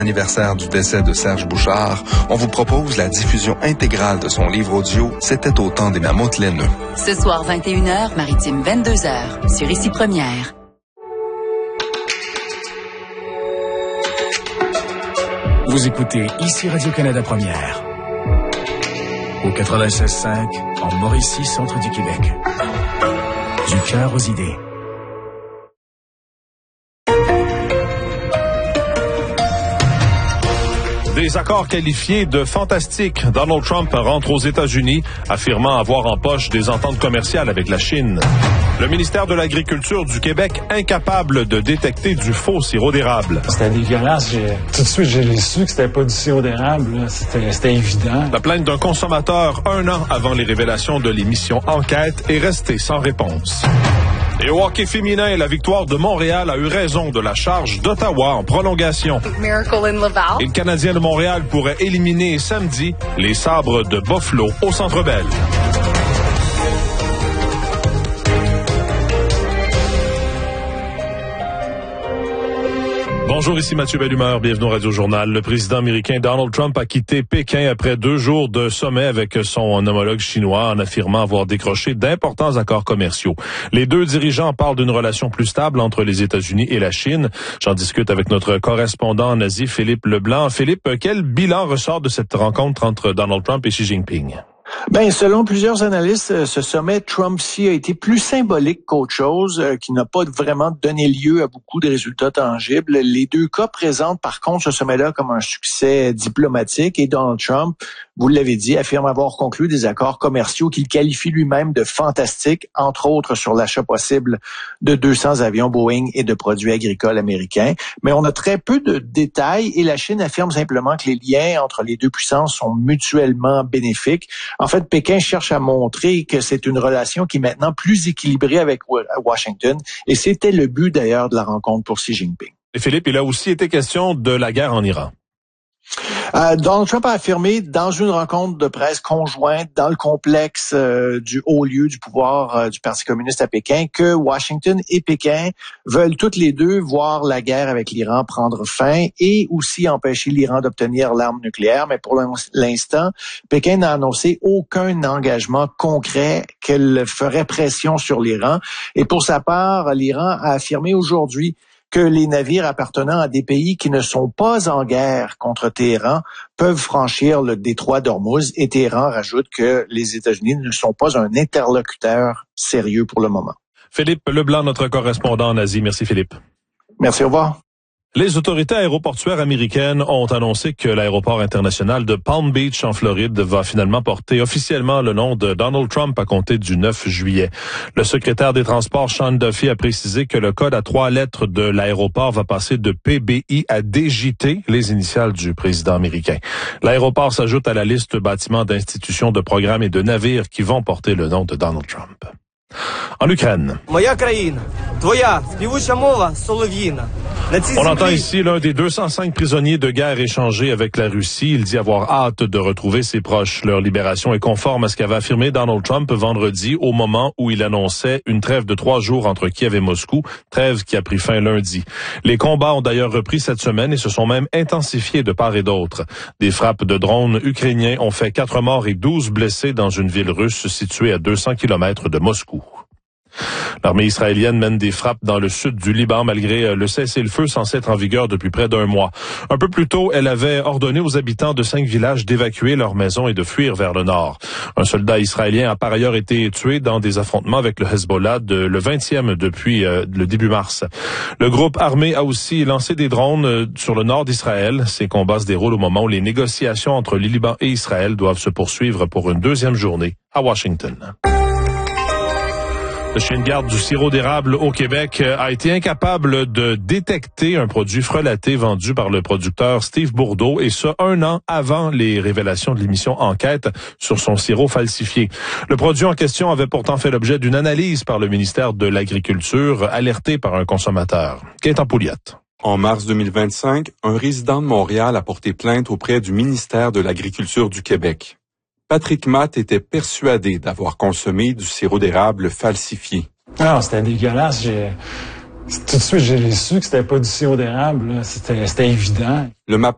Anniversaire du décès de Serge Bouchard, on vous propose la diffusion intégrale de son livre audio « C'était au temps des mammouths laineux ». Ce soir 21h, Maritime 22h, sur Ici Première. Vous écoutez Ici Radio-Canada Première. Au 96.5, en Mauricie, centre du Québec. Du cœur aux idées. Des accords qualifiés de fantastiques. Donald Trump rentre aux États-Unis, affirmant avoir en poche des ententes commerciales avec la Chine. Le ministère de l'Agriculture du Québec, incapable de détecter du faux sirop d'érable. C'était dégueulasse. Tout de suite, j'ai su que c'était pas du sirop d'érable. Là. C'était évident. La plainte d'un consommateur 1 an avant les révélations de l'émission Enquête est restée sans réponse. Et au hockey féminin, la victoire de Montréal a eu raison de la charge d'Ottawa en prolongation. Miracle in Laval. Et le Canadien de Montréal pourrait éliminer samedi les Sabres de Buffalo au Centre Bell. Bonjour, ici Mathieu Bellumeur, bienvenue au Radio-Journal. Le président américain Donald Trump a quitté Pékin après 2 jours de sommet avec son homologue chinois en affirmant avoir décroché d'importants accords commerciaux. Les 2 dirigeants parlent d'une relation plus stable entre les États-Unis et la Chine. J'en discute avec notre correspondant en Asie, Philippe Leblanc. Philippe, quel bilan ressort de cette rencontre entre Donald Trump et Xi Jinping? Selon plusieurs analystes, ce sommet Trump-Xi a été plus symbolique qu'autre chose, qui n'a pas vraiment donné lieu à beaucoup de résultats tangibles. Les 2 cas présentent par contre ce sommet-là comme un succès diplomatique et Donald Trump, vous l'avez dit, affirme avoir conclu des accords commerciaux qu'il qualifie lui-même de fantastiques, entre autres sur l'achat possible de 200 avions Boeing et de produits agricoles américains. Mais on a très peu de détails et la Chine affirme simplement que les liens entre les 2 puissances sont mutuellement bénéfiques. En fait, Pékin cherche à montrer que c'est une relation qui est maintenant plus équilibrée avec Washington et c'était le but d'ailleurs de la rencontre pour Xi Jinping. Et Philippe, il a aussi été question de la guerre en Iran. Donald Trump a affirmé dans une rencontre de presse conjointe dans le complexe du haut lieu du pouvoir du Parti communiste à Pékin que Washington et Pékin veulent toutes les 2 voir la guerre avec l'Iran prendre fin et aussi empêcher l'Iran d'obtenir l'arme nucléaire. Mais pour l'instant, Pékin n'a annoncé aucun engagement concret qu'elle ferait pression sur l'Iran. Et pour sa part, l'Iran a affirmé aujourd'hui que les navires appartenant à des pays qui ne sont pas en guerre contre Téhéran peuvent franchir le détroit d'Ormuz et Téhéran rajoute que les États-Unis ne sont pas un interlocuteur sérieux pour le moment. Philippe Leblanc, notre correspondant en Asie. Merci Philippe. Merci, au revoir. Les autorités aéroportuaires américaines ont annoncé que l'aéroport international de Palm Beach en Floride va finalement porter officiellement le nom de Donald Trump à compter du 9 juillet. Le secrétaire des Transports, Sean Duffy, a précisé que le code à 3 lettres de l'aéroport va passer de PBI à DJT, les initiales du président américain. L'aéroport s'ajoute à la liste bâtiments d'institutions, de programmes et de navires qui vont porter le nom de Donald Trump. En Ukraine. On entend ici l'un des 205 prisonniers de guerre échangés avec la Russie. Il dit avoir hâte de retrouver ses proches. Leur libération est conforme à ce qu'avait affirmé Donald Trump vendredi au moment où il annonçait une trêve de 3 jours entre Kiev et Moscou, trêve qui a pris fin lundi. Les combats ont d'ailleurs repris cette semaine et se sont même intensifiés de part et d'autre. Des frappes de drones ukrainiens ont fait 4 morts et 12 blessés dans une ville russe située à 200 km de Moscou. L'armée israélienne mène des frappes dans le sud du Liban malgré le cessez-le-feu censé être en vigueur depuis près d'1 mois. Un peu plus tôt, elle avait ordonné aux habitants de 5 villages d'évacuer leurs maisons et de fuir vers le nord. Un soldat israélien a par ailleurs été tué dans des affrontements avec le Hezbollah, le 20e depuis le début mars. Le groupe armé a aussi lancé des drones sur le nord d'Israël. Ces combats se déroulent au moment où les négociations entre le Liban et Israël doivent se poursuivre pour une 2e journée à Washington. Le chien de garde du sirop d'érable au Québec a été incapable de détecter un produit frelaté vendu par le producteur Steve Bourdeau, et ce 1 an avant les révélations de l'émission Enquête sur son sirop falsifié. Le produit en question avait pourtant fait l'objet d'une analyse par le ministère de l'Agriculture, alerté par un consommateur. Gaëtan Pouliot. En mars 2025, un résident de Montréal a porté plainte auprès du ministère de l'Agriculture du Québec. Patrick Matt était persuadé d'avoir consommé du sirop d'érable falsifié. Non, c'était dégueulasse. Tout de suite, j'ai su que c'était pas du sirop d'érable. C'était évident. Le